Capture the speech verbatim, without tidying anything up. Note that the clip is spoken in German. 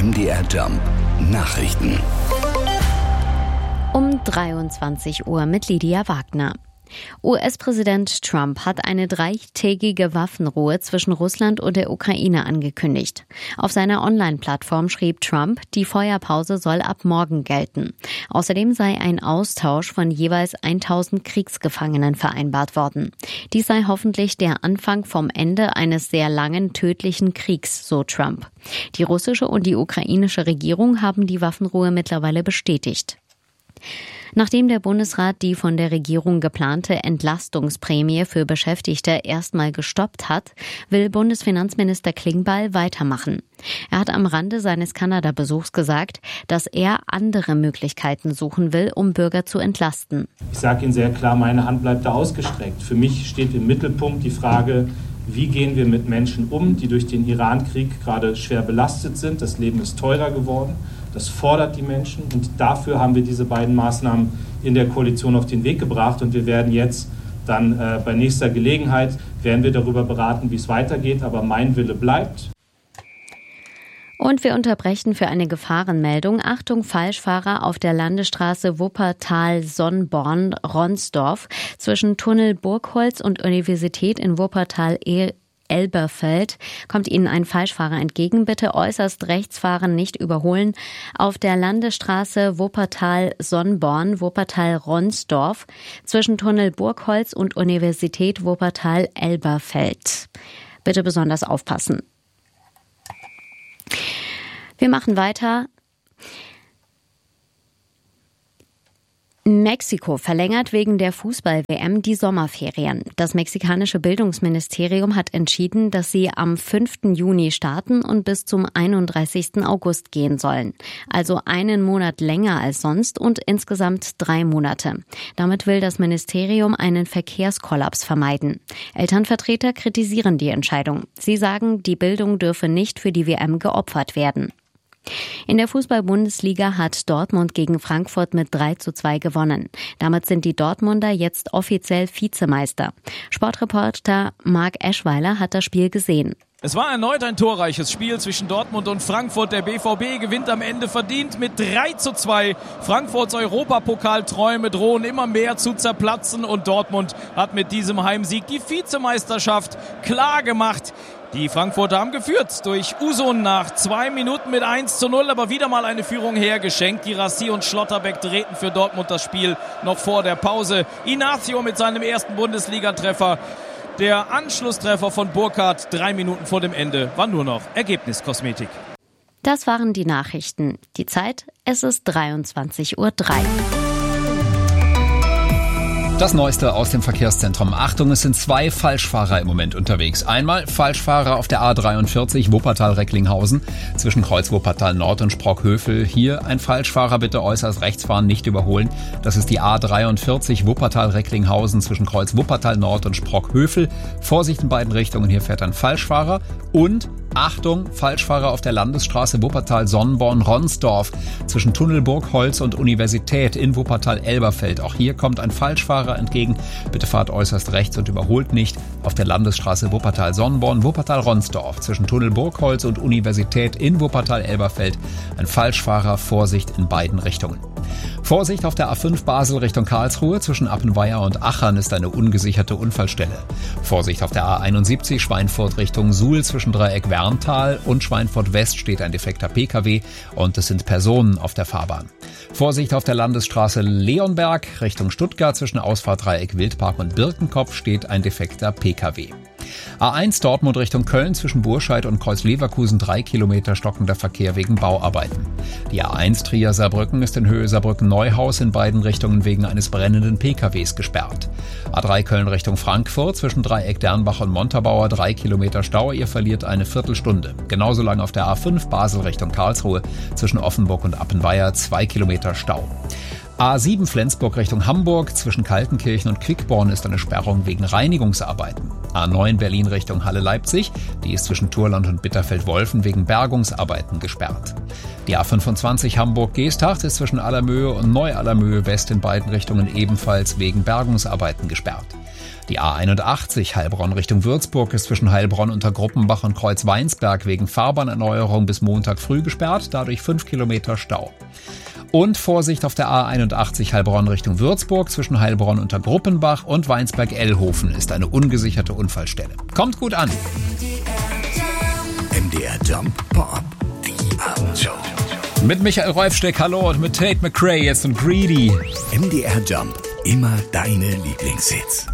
M D R Jump Nachrichten. Um dreiundzwanzig Uhr mit Lydia Wagner. U S-Präsident Trump hat eine dreitägige Waffenruhe zwischen Russland und der Ukraine angekündigt. Auf seiner Online-Plattform schrieb Trump, die Feuerpause soll ab morgen gelten. Außerdem sei ein Austausch von jeweils tausend Kriegsgefangenen vereinbart worden. Dies sei hoffentlich der Anfang vom Ende eines sehr langen, tödlichen Kriegs, so Trump. Die russische und die ukrainische Regierung haben die Waffenruhe mittlerweile bestätigt. Nachdem der Bundesrat die von der Regierung geplante Entlastungsprämie für Beschäftigte erstmal gestoppt hat, will Bundesfinanzminister Klingbeil weitermachen. Er hat am Rande seines Kanada-Besuchs gesagt, dass er andere Möglichkeiten suchen will, um Bürger zu entlasten. Ich sage Ihnen sehr klar, meine Hand bleibt da ausgestreckt. Für mich steht im Mittelpunkt die Frage, wie gehen wir mit Menschen um, die durch den Iran-Krieg gerade schwer belastet sind. Das Leben ist teurer geworden. Das fordert die Menschen und dafür haben wir diese beiden Maßnahmen in der Koalition auf den Weg gebracht und wir werden jetzt dann äh, bei nächster Gelegenheit, werden wir darüber beraten, wie es weitergeht, aber mein Wille bleibt. Und wir unterbrechen für eine Gefahrenmeldung. Achtung, Falschfahrer auf der Landesstraße Wuppertal-Sonnborn-Ronsdorf zwischen Tunnel Burgholz und Universität in Wuppertal-Elberfeld kommt Ihnen ein Falschfahrer entgegen. Bitte äußerst rechts fahren, nicht überholen. Auf der Landesstraße Wuppertal-Sonnborn, Wuppertal-Ronsdorf zwischen Tunnel Burgholz und Universität Wuppertal-Elberfeld. Bitte besonders aufpassen. Wir machen weiter. Mexiko verlängert wegen der Fußball-W M die Sommerferien. Das mexikanische Bildungsministerium hat entschieden, dass sie am fünften Juni starten und bis zum einunddreißigsten August gehen sollen. Also einen Monat länger als sonst und insgesamt drei Monate. Damit will das Ministerium einen Verkehrskollaps vermeiden. Elternvertreter kritisieren die Entscheidung. Sie sagen, die Bildung dürfe nicht für die W M geopfert werden. In der Fußball-Bundesliga hat Dortmund gegen Frankfurt mit drei zu zwei gewonnen. Damit sind die Dortmunder jetzt offiziell Vizemeister. Sportreporter Marc Eschweiler hat das Spiel gesehen. Es war erneut ein torreiches Spiel zwischen Dortmund und Frankfurt. Der B V B gewinnt am Ende verdient mit drei zu zwei. Frankfurts Europapokalträume drohen immer mehr zu zerplatzen und Dortmund hat mit diesem Heimsieg die Vizemeisterschaft klar gemacht. Die Frankfurter haben geführt durch Usun nach zwei Minuten mit eins zu null, aber wieder mal eine Führung hergeschenkt. Girassi und Schlotterbeck drehten für Dortmund das Spiel noch vor der Pause. Inacio mit seinem ersten Bundesligatreffer. Der Anschlusstreffer von Burkhardt drei Minuten vor dem Ende war nur noch Ergebniskosmetik. Das waren die Nachrichten. Die Zeit, es ist dreiundzwanzig Uhr drei. Das Neueste aus dem Verkehrszentrum. Achtung, es sind zwei Falschfahrer im Moment unterwegs. Einmal Falschfahrer auf der A dreiundvierzig Wuppertal-Recklinghausen zwischen Kreuz Wuppertal Nord und Sprockhövel. Hier ein Falschfahrer, bitte äußerst rechts fahren, nicht überholen. Das ist die A dreiundvierzig Wuppertal-Recklinghausen zwischen Kreuz Wuppertal Nord und Sprockhövel. Vorsicht in beiden Richtungen, hier fährt ein Falschfahrer. Und Achtung, Falschfahrer auf der Landesstraße Wuppertal-Sonnborn-Ronsdorf zwischen Tunnel Burgholz und Universität in Wuppertal-Elberfeld. Auch hier kommt ein Falschfahrer entgegen. Bitte fahrt äußerst rechts und überholt nicht. Auf der Landesstraße Wuppertal-Sonnborn, Wuppertal-Ronsdorf zwischen Tunnel Burgholz und Universität in Wuppertal-Elberfeld. Ein Falschfahrer, Vorsicht in beiden Richtungen. Vorsicht auf der A fünf Basel Richtung Karlsruhe zwischen Appenweier und Achern ist eine ungesicherte Unfallstelle. Vorsicht auf der A einundsiebzig Schweinfurt Richtung Suhl zwischen Dreieck Werntal und Schweinfurt West steht ein defekter P K W und es sind Personen auf der Fahrbahn. Vorsicht auf der Landesstraße Leonberg Richtung Stuttgart zwischen Ausfahrt Dreieck Wildpark und Birkenkopf steht ein defekter P K W. A eins Dortmund Richtung Köln zwischen Burscheid und Kreuz Leverkusen drei Kilometer stockender Verkehr wegen Bauarbeiten. Die A eins Trier Saarbrücken ist in Höhe Saarbrücken-Neuhaus in beiden Richtungen wegen eines brennenden P K Ws gesperrt. A drei Köln Richtung Frankfurt zwischen Dreieck Dernbach und Montabaur drei Kilometer Stau, ihr verliert eine Viertelstunde. Genauso lang auf der A fünf Basel Richtung Karlsruhe zwischen Offenburg und Appenweier zwei Kilometer Stau. A sieben Flensburg Richtung Hamburg zwischen Kaltenkirchen und Quickborn ist eine Sperrung wegen Reinigungsarbeiten. A neun Berlin Richtung Halle-Leipzig, die ist zwischen Turland und Bitterfeld-Wolfen wegen Bergungsarbeiten gesperrt. Die A fünfundzwanzig Hamburg-Geesthacht ist zwischen Allermöhe und Neu-Allermöhe West in beiden Richtungen ebenfalls wegen Bergungsarbeiten gesperrt. Die A einundachtzig Heilbronn Richtung Würzburg ist zwischen Heilbronn unter Gruppenbach und Kreuzweinsberg wegen Fahrbahnerneuerung bis Montag früh gesperrt, dadurch fünf Kilometer Stau. Und Vorsicht auf der A einundachtzig Heilbronn Richtung Würzburg zwischen Heilbronn unter Gruppenbach und Weinsberg-Ellhofen ist eine ungesicherte Unfallstelle. Kommt gut an. M D R Jump Pop, die Abendshow. Mit Michael Räufsteck, hallo, und mit Tate McRae jetzt und Greedy. M D R Jump, immer deine Lieblingshits.